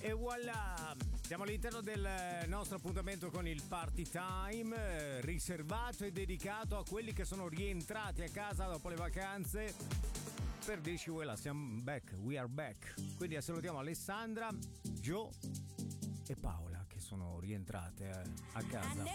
E voilà, siamo all'interno del nostro appuntamento con il Party Time, riservato e dedicato a quelli che sono rientrati a casa dopo le vacanze per dirci voilà, siamo back, we are back. Quindi salutiamo Alessandra, Gio e Paola che sono rientrate a casa.